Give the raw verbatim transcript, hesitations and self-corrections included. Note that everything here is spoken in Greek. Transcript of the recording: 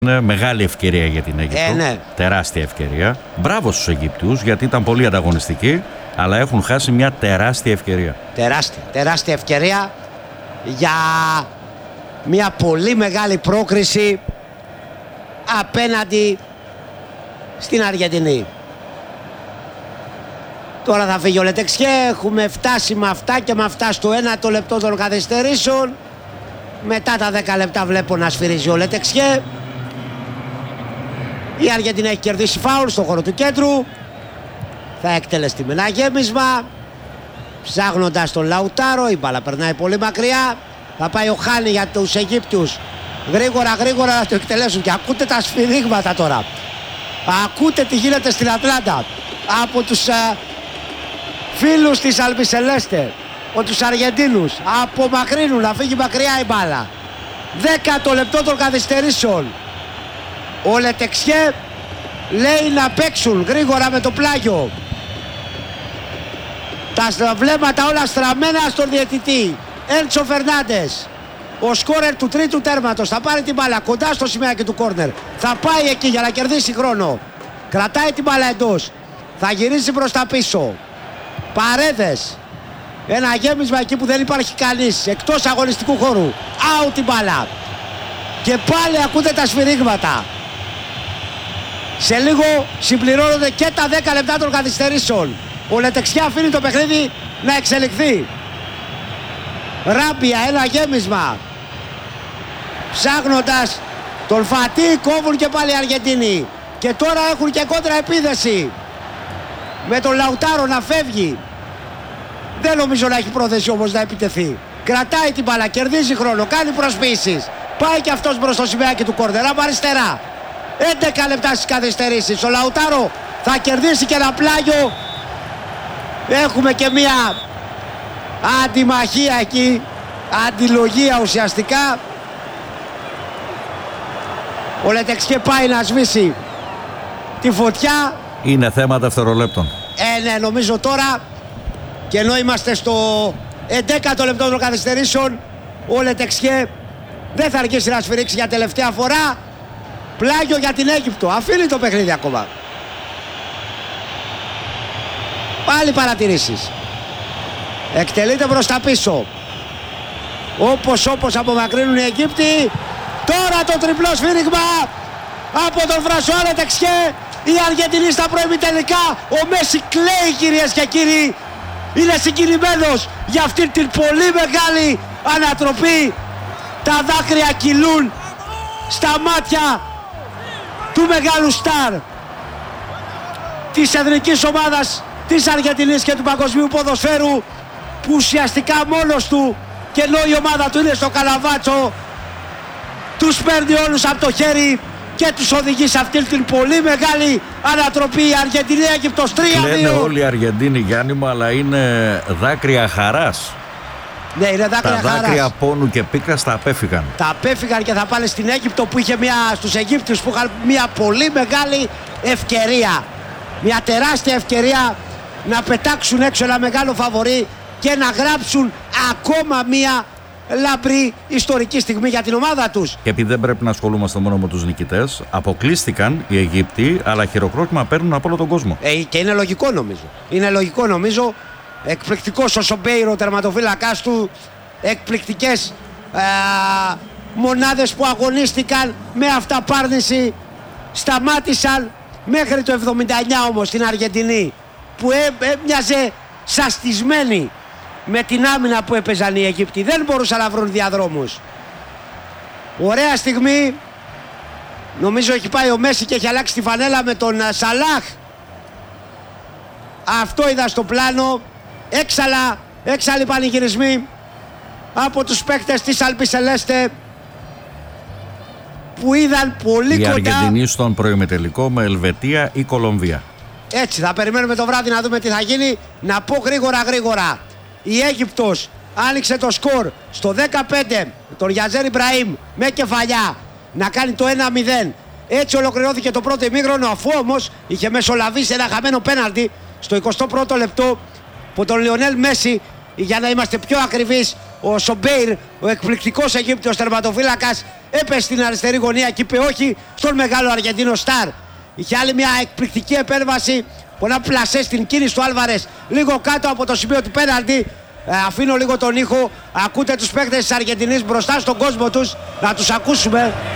Είναι μεγάλη ευκαιρία για την Αίγυπτο. Ε, ναι. Τεράστια ευκαιρία. Μπράβο στους Αιγύπτιους, γιατί ήταν πολύ ανταγωνιστικοί, αλλά έχουν χάσει μια τεράστια ευκαιρία. Τεράστια, τεράστια ευκαιρία για μια πολύ μεγάλη πρόκριση απέναντι στην Αργεντινή. Τώρα θα φύγει ο Λετεξιέ, έχουμε φτάσει με αυτά και με αυτά στο ένα το λεπτό των καθυστερήσεων. Μετά τα δέκα λεπτά βλέπω να σφυρίζει ο Λετεξιέ. Η Αργεντινή έχει κερδίσει φάουλ στον χώρο του κέντρου. Θα εκτελεστεί με ένα γέμισμα. Ψάχνοντας τον Λαουτάρο, η μπάλα περνάει πολύ μακριά. Θα πάει ο Χάνι για τους Αιγύπτιους. Γρήγορα γρήγορα να το εκτελέσουν. Και ακούτε τα σφυρίγματα τώρα. Ακούτε τι γίνεται στην Ατλάντα από τους α, φίλους της Αλμπισελέστε, από τους Αργεντίνους. Απομακρύνουν να φύγει μακριά η μπάλα. Δέκατο λεπτό των καθυστερήσεων. Ο Λετεξιέ λέει να παίξουν γρήγορα με το πλάγιο. Τα βλέμματα όλα στραμμένα στον διαιτητή Έντσο Φερνάντες, ο σκόρερ του τρίτου τέρματος. Θα πάρει την μπάλα κοντά στο σημαίακι του κόρνερ. Θα πάει εκεί για να κερδίσει χρόνο. Κρατάει την μπάλα εντός. Θα γυρίσει προς τα πίσω. Παρέδες. Ένα γέμισμα εκεί που δεν υπάρχει κανείς, εκτός αγωνιστικού χώρου. Out την μπάλα. Και πάλι ακούτε τα σφυρίγματα. Σε λίγο συμπληρώνονται και τα δέκα λεπτά των καθυστερήσεων. Ο Λετεξιέ αφήνει το παιχνίδι να εξελιχθεί. Ράμπια, ένα γέμισμα. Ψάχνοντας τον Φατί, κόβουν και πάλι οι Αργεντίνοι. Και τώρα έχουν και κόντρα επίθεση. Με τον Λαουτάρο να φεύγει. Δεν νομίζω να έχει πρόθεση όμως να επιτεθεί. Κρατάει την μπάλα, κερδίζει χρόνο, κάνει προσποιήσεις. Πάει και αυτός μπρος στο σημαίακι του κόρνερ, από αριστερά. έντεκα λεπτά στις καθυστερήσεις. Ο Λαουτάρο θα κερδίσει και ένα πλάγιο. Έχουμε και μια αντιμαχία εκεί, αντιλογία ουσιαστικά. Ο Λετεξιέ πάει να σβήσει τη φωτιά. Είναι θέμα δευτερολέπτων. Ε, ναι, νομίζω τώρα, και ενώ είμαστε στο έντεκατο λεπτό των καθυστερήσεων, ο Λετεξιέ δεν θα αργήσει να σφυρίξει για τελευταία φορά. Πλάγιο για την Αίγυπτο, αφήνει το παιχνίδι ακόμα. Πάλι παρατηρήσεις. Εκτελείται προς τα πίσω. Όπως όπως απομακρύνουν οι Αιγύπτιοι. Τώρα το τριπλό σφύριγμα από τον Φρανσουά Λετεξιέ. Η Αργεντινή στα προημιτελικά. Ο Μέση κλαίει, κυρίες και κύριοι. Είναι συγκινημένος για αυτήν την πολύ μεγάλη ανατροπή. Τα δάκρυα κυλούν στα μάτια του μεγάλου στάρ της εθνικής ομάδας της Αργεντινής και του παγκοσμίου ποδοσφαίρου, που ουσιαστικά μόνος του, και ενώ η ομάδα του είναι στο καλαβάτσο, τους παίρνει όλους από το χέρι και τους οδηγεί σε αυτήν την πολύ μεγάλη ανατροπή. Η Αργεντινή Αίγυπτος τρία δύο. Λένε όλοι οι Αργεντίνοι, Γιάννη μου, αλλά είναι δάκρυα χαράς. Ναι, είναι δάκρυα τα δάκρυα χαράς. πόνου και πίκρας τα απέφυγαν. Τα απέφυγαν και θα πάνε στην Αίγυπτο, που είχε μια, στους Αιγύπτιους που είχαν μια πολύ μεγάλη ευκαιρία. Μια τεράστια ευκαιρία να πετάξουν έξω ένα μεγάλο φαβορί και να γράψουν ακόμα μια λαμπρή ιστορική στιγμή για την ομάδα τους. Και επειδή δεν πρέπει να ασχολούμαστε μόνο με τους νικητές, αποκλείστηκαν οι Αιγύπτιοι, αλλά χειροκρότημα παίρνουν από όλο τον κόσμο. Ε, και είναι λογικό νομίζω. Είναι λογικό νομίζω. Εκπληκτικός ο Σομπέιρο, τερματοφύλακας του. Εκπληκτικές ε, μονάδες που αγωνίστηκαν με αυταπάρνηση. Σταμάτησαν μέχρι το εβδομήντα εννιά όμως στην Αργεντινή, που έμοιαζε σαστισμένη με την άμυνα που έπαιζαν οι Αιγύπτιοι. Δεν μπορούσαν να βρουν διαδρόμους. Ωραία στιγμή. Νομίζω έχει πάει ο Μέση και έχει αλλάξει τη φανέλα με τον Σαλάχ. Αυτό είδα στο πλάνο. Έξαλα, έξαλλοι πανηγυρισμοί από τους παίκτες της Αλμπισελέστε, που είδαν πολύ η κοντά. Η Αργεντινή στον προημιτελικό με Ελβετία ή Κολομβία. Έτσι θα περιμένουμε το βράδυ να δούμε τι θα γίνει. Να πω γρήγορα γρήγορα. Η Αίγυπτος άνοιξε το σκορ στο δεκαπέντε, τον Γιαζέρ Ιμπραήμ με κεφαλιά να κάνει το ένα μηδέν. Έτσι ολοκληρώθηκε το πρώτο ημίχρονο, αφού όμως είχε μεσολαβήσει ένα χαμένο πέναλτι στο εικοστό πρώτο λεπτό από τον Λιονέλ Μέση, για να είμαστε πιο ακριβείς, ο Σομπέιρ, ο εκπληκτικός Αιγύπτιος τερματοφύλακας, έπεσε στην αριστερή γωνία και είπε όχι στον μεγάλο Αργεντίνο Σταρ. Είχε άλλη μια εκπληκτική επέμβαση, πολλά πλασέ στην κίνηση του Άλβαρες, λίγο κάτω από το σημείο του πέναλτι. Ε, αφήνω λίγο τον ήχο, ακούτε τους παίκτες της Αργεντινής μπροστά στον κόσμο τους, να τους ακούσουμε.